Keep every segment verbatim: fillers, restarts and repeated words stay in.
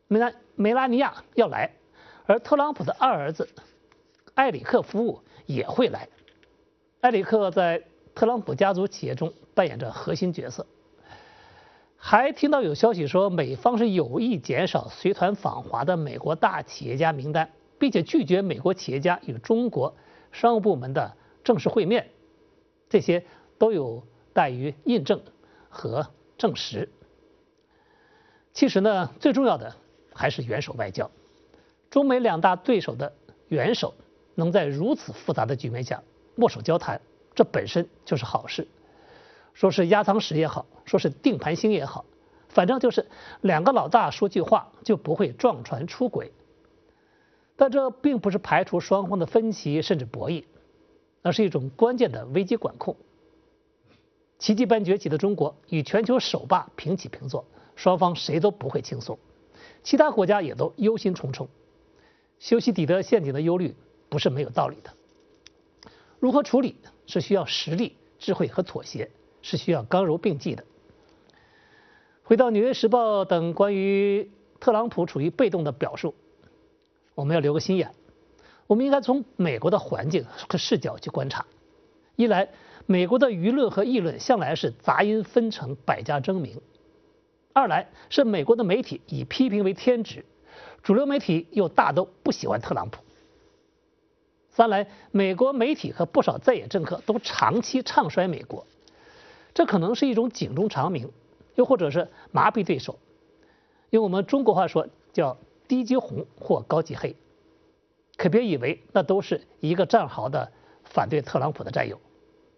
梅拉梅拉尼亚要来，而特朗普的二儿子埃里克夫妇也会来。埃里克在特朗普家族企业中扮演着核心角色。还听到有消息说，美方是有意减少随团访华的美国大企业家名单，并且拒绝美国企业家与中国商务部门的正式会面，这些都有待于印证和证实。其实呢，最重要的还是元首外交。中美两大对手的元首能在如此复杂的局面下握手交谈，这本身就是好事。说是压舱石也好，说是定盘星也好，反正就是两个老大说句话就不会撞船出轨。但这并不是排除双方的分歧甚至博弈，而是一种关键的危机管控。奇迹般崛起的中国与全球首霸平起平坐，双方谁都不会轻松，其他国家也都忧心忡忡。修昔底德陷阱的忧虑不是没有道理的。如何处理是需要实力、智慧和妥协，是需要刚柔并济的。回到《纽约时报》等关于特朗普处于被动的表述，我们要留个心眼，我们应该从美国的环境和视角去观察。一来，美国的舆论和议论向来是杂音纷呈、百家争鸣；二来是美国的媒体以批评为天职，主流媒体又大都不喜欢特朗普；三来，美国媒体和不少在野政客都长期唱衰美国，这可能是一种警钟长鸣，又或者是麻痹对手。用我们中国话说，叫低级红或高级黑。可别以为那都是一个战壕的反对特朗普的战友。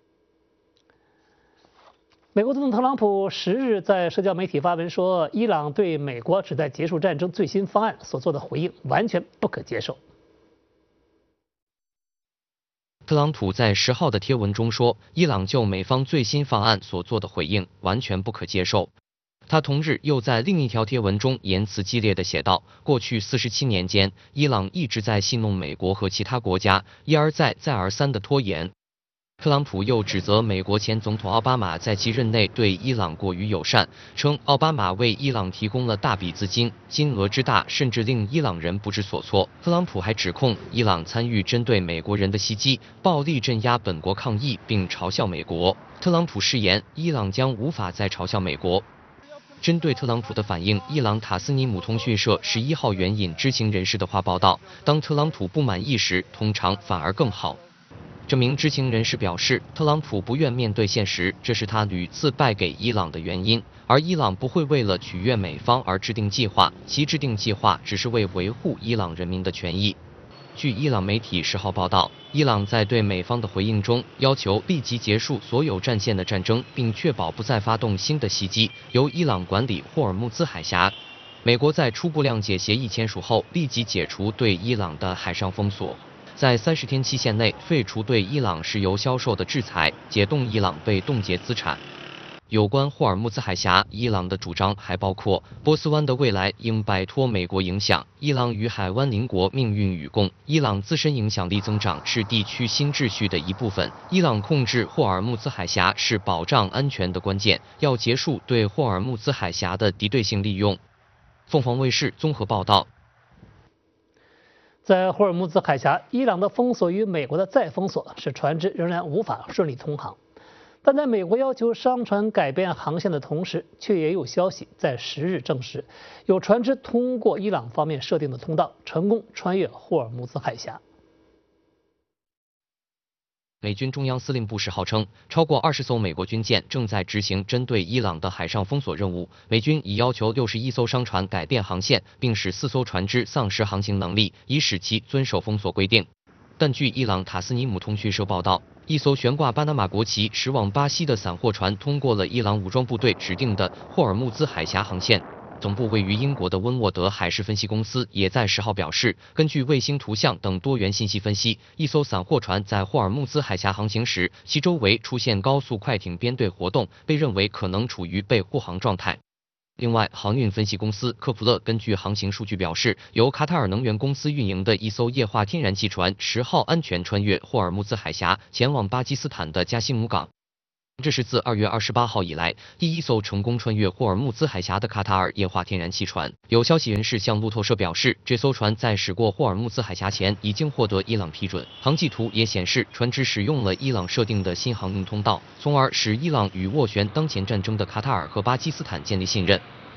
美国总统特朗普十日在社交媒体发文说，伊朗对美国旨在结束战争最新方案所做的回应完全不可接受。 特朗普在十号的贴文中说，伊朗就美方最新方案所做的回应完全不可接受。他同日又在另一条贴文中言辞激烈地写道，过去四十七年间，伊朗一直在戏弄美国和其他国家，一而再再而三地拖延。特朗普又指责美国前总统奥巴马在其任内对伊朗过于友善，称奥巴马为伊朗提供了大笔资金，金额之大甚至令伊朗人不知所措。特朗普还指控伊朗参与针对美国人的袭击，暴力镇压本国抗议，并嘲笑美国。特朗普誓言，伊朗将无法再嘲笑美国。针对特朗普的反应，伊朗塔斯尼姆通讯社十一号援引知情人士的话报道，当特朗普不满意时，通常反而更好。这名知情人士表示，特朗普不愿面对现实，这是他屡次败给伊朗的原因，而伊朗不会为了取悦美方而制定计划，其制定计划只是为维护伊朗人民的权益。据伊朗媒体十号报道，伊朗在对美方的回应中要求立即结束所有战线的战争，并确保不再发动新的袭击，由伊朗管理霍尔木兹海峡。美国在初步谅解协议签署后，立即解除对伊朗的海上封锁，在三十天期限内废除对伊朗石油销售的制裁，解冻伊朗被冻结资产。有关霍尔木兹海峡，伊朗的主张还包括波斯湾的未来应摆脱美国影响，伊朗与海湾邻国命运与共，伊朗自身影响力增长是地区新秩序的一部分，伊朗控制霍尔木兹海峡是保障安全的关键，要结束对霍尔木兹海峡的敌对性利用。凤凰卫视综合报道。 在霍尔木兹海峡，伊朗的封锁与美国的再封锁使船只仍然无法顺利通航。但在美国要求商船改变航线的同时，却也有消息在十日证实，有船只通过伊朗方面设定的通道，成功穿越霍尔木兹海峡。 美军中央司令部十号称，超过二十艘美国军舰正在执行针对伊朗的海上封锁任务。美军已要求六十一艘商船改变航线，并使四艘船只丧失航行能力，以使其遵守封锁规定。但据伊朗塔斯尼姆通讯社报道，一艘悬挂巴拿马国旗驶往巴西的散货船通过了伊朗武装部队指定的霍尔木兹海峡航线。总部位于英国的温沃德海事分析公司也在十号表示，根据卫星图像等多元信息分析，一艘散货船在霍尔木兹海峡航行时，其周围出现高速快艇编队活动，被认为可能处于被护航状态。另外，航运分析公司科普勒根据航行数据表示，由卡塔尔能源公司运营的一艘液化天然气船十号安全穿越霍尔木兹海峡，前往巴基斯坦的加西姆港。 这是自二月二十八号以来第一艘成功穿越霍尔木兹海峡的卡塔尔液化天然气船。有消息人士向路透社表示，这艘船在驶过霍尔木兹海峡前已经获得伊朗批准。航迹图也显示，船只使用了伊朗设定的新航运通道，从而使伊朗与斡旋当前战争的卡塔尔和巴基斯坦建立信任。